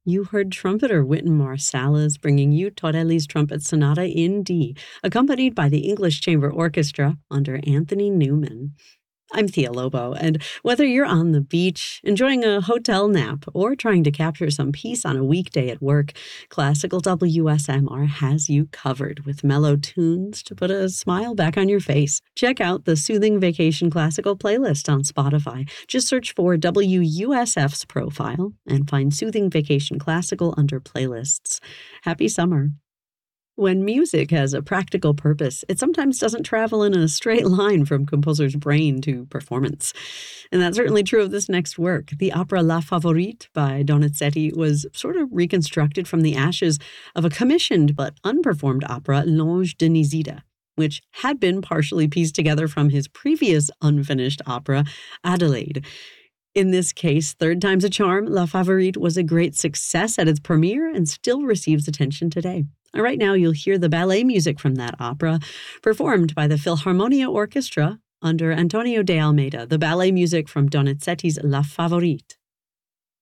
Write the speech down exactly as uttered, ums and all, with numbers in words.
You heard trumpeter Wynton Marsalis bringing you Torelli's Trumpet Sonata in D, accompanied by the English Chamber Orchestra under Anthony Newman. I'm Thea Lobo, and whether you're on the beach, enjoying a hotel nap, or trying to capture some peace on a weekday at work, Classical W S M R has you covered with mellow tunes to put a smile back on your face. Check out the Soothing Vacation Classical playlist on Spotify. Just search for W U S F's profile and find Soothing Vacation Classical under playlists. Happy summer. When music has a practical purpose, it sometimes doesn't travel in a straight line from composer's brain to performance. And that's certainly true of this next work. The opera La Favorite by Donizetti was sort of reconstructed from the ashes of a commissioned but unperformed opera, L'Ange de Nisida, which had been partially pieced together from his previous unfinished opera, Adelaide. In this case, third time's a charm, La Favorite was a great success at its premiere and still receives attention today. Right now, you'll hear the ballet music from that opera, performed by the Philharmonia Orchestra under Antonio de Almeida, the ballet music from Donizetti's La Favorite.